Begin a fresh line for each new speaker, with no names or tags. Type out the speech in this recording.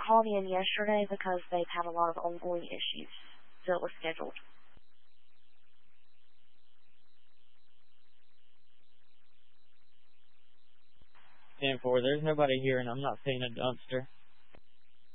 called in yesterday because they've had a lot of ongoing issues, so it was scheduled.
10-4, there's nobody here, and I'm not seeing a dumpster.